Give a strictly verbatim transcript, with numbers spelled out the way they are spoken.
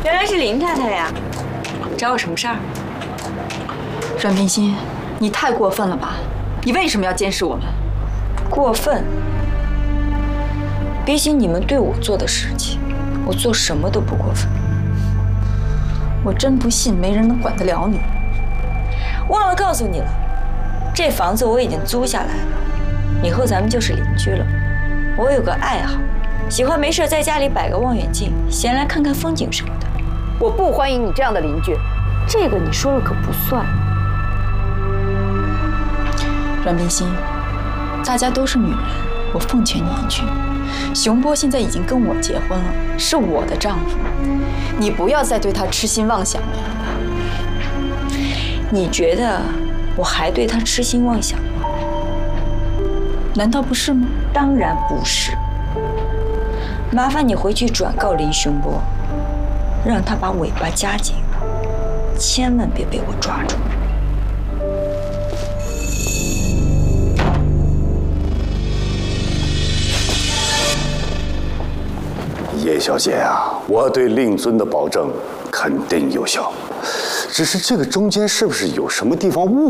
原来是林太太呀，找我什么事儿？ 阮冰心，你太过分了吧？你为什么要监视我们？ 过分？比起你们对我做的事情，我做什么都不过分。 我真不信没人能管得了你。 忘了告诉你了，这房子我已经租下来了，以后咱们就是邻居了。我有个爱好，喜欢没事在家里摆个望远镜，闲来看看风景什么的。 我不欢迎你这样的邻居。 这个你说了可不算。 阮冰心，大家都是女人，我奉劝你一句，熊波现在已经跟我结婚了，是我的丈夫，你不要再对他痴心妄想了。 你觉得我还对他痴心妄想吗？ 难道不是吗？ 当然不是。麻烦你回去转告林熊波，让他把尾巴夹紧了，千万别被我抓住。 叶小姐啊，我对令尊的保证肯定有效，只是这个中间是不是有什么地方误